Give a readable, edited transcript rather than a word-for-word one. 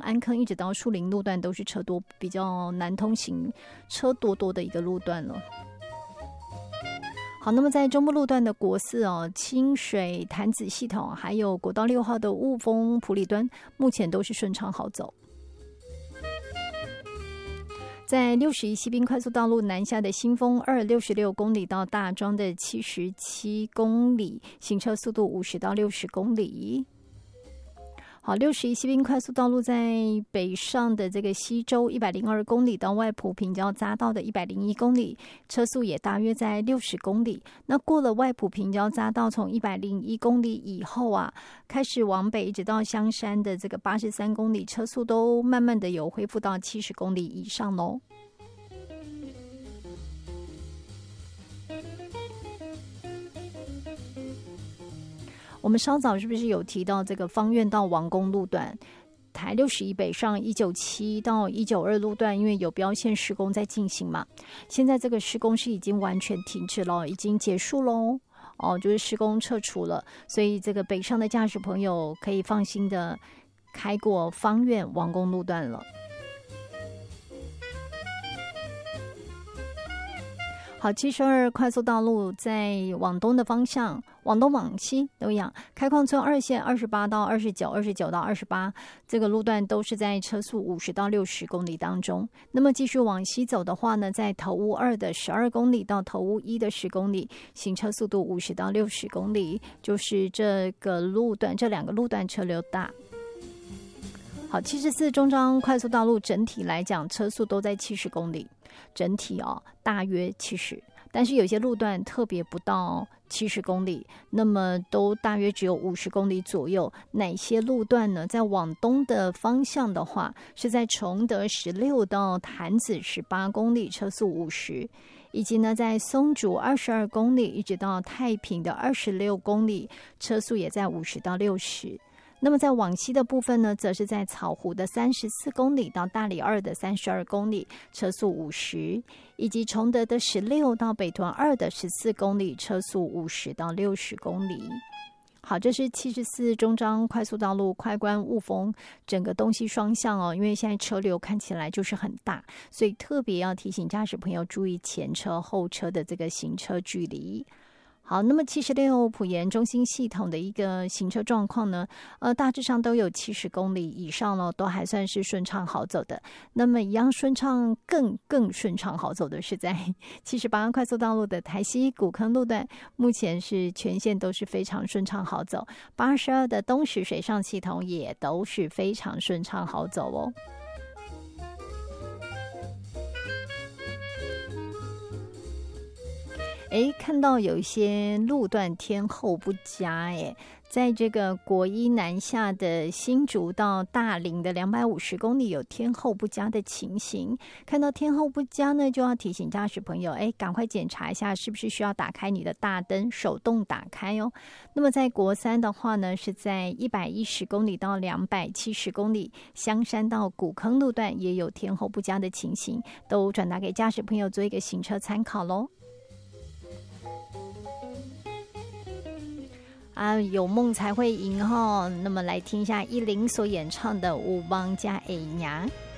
安坑一直到树林路段都是车多，比较难通行，车多的一个路段了。好，那么在中部路段的国四清水潭子系统，还有国道6号的雾峰埔里端，目前都是顺畅好走。在61西滨快速道路南下的新丰2 66公里到大庄的77公里，行车速度50到60公里。好，61西滨快速道路在北上的这个西周102公里到外埔平交匝道的101公里，车速也大约在60公里。那过了外埔平交匝道，从101公里以后啊，开始往北一直到香山的这个83公里，车速都慢慢的有恢复到70公里以上咯。我们稍早是不是有提到这个芳苑到王宫路段，台61北上197到192路段，因为有标线施工在进行嘛，现在这个施工是已经完全停止了，已经结束咯就是施工撤除了，所以这个北上的驾驶朋友可以放心的开过芳苑王宫路段了。好，72快速道路在往东的方向，往东往西都一样。开矿村2线28到29、29到28，这个路段都是在车速50到60公里当中。那么继续往西走的话呢，在头屋2的12公里到头屋1的10公里，行车速度50到60公里，就是这个路段，这两个路段车流大。好，74中彰快速道路整体来讲，车速都在70公里，整体大约70，但是有些路段特别不到70公里，那么都大约只有50公里左右。哪些路段呢？在往东的方向的话，是在崇德16到潭子18公里，车速50，以及呢在松竹22公里一直到太平的26公里，车速也在50到60。那么在往西的部分呢，则是在草湖的34公里到大里2的32公里，车速50，以及崇德的16到北屯2的14公里，车速50到60公里。好，这是74中彰快速道路快关雾峰整个东西双向因为现在车流看起来就是很大，所以特别要提醒驾驶朋友注意前车后车的这个行车距离。好，那么76埔盐中心系统的一个行车状况呢，大致上都有70公里以上了，都还算是顺畅好走的。那么一样顺畅更顺畅好走的是在78快速道路的台西古坑路段，目前是全线都是非常顺畅好走。82的东石水上系统也都是非常顺畅好走哦。看到有一些路段天候不佳在这个国一南下的新竹到大林的250公里有天候不佳的情形。看到天候不佳呢，就要提醒驾驶朋友赶快检查一下是不是需要打开你的大灯，手动打开哦。那么在国三的话呢，是在110公里到270公里，香山到古坑路段也有天候不佳的情形，都转达给驾驶朋友做一个行车参考咯。有梦才会赢那么来听一下依林所演唱的《有梦才会赢》。